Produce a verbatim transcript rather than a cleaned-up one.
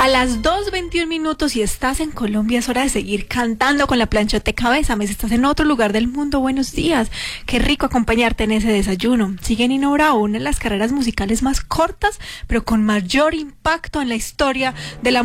A las dos veintiún minutos, si estás en Colombia, es hora de seguir cantando con la planchoteca Bésame. Si estás en otro lugar del mundo, buenos días. Qué rico acompañarte en ese desayuno. Sigue Nino Bravo, una de las carreras musicales más cortas, pero con mayor impacto en la historia de la